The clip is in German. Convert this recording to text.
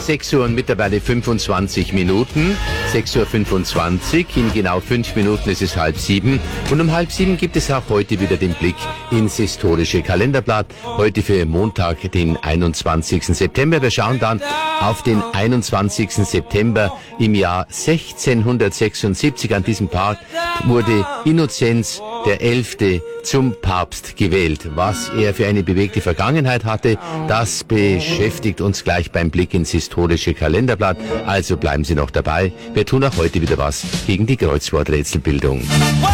6 Uhr und mittlerweile 25 Minuten. 6:25 Uhr, in genau 5 Minuten ist es 6:30. Und um 6:30 gibt es auch heute wieder den Blick ins historische Kalenderblatt. Heute für Montag, den 21. September. Wir schauen dann auf den 21. September im Jahr 1676. An diesem Tag wurde Innozenz der 11. zum Papst gewählt. Was er für eine bewegte Vergangenheit hatte, das beschäftigt uns gleich beim Blick ins historische Kalenderblatt. Also bleiben Sie noch dabei. Wir tun auch heute wieder was gegen die Kreuzworträtselbildung.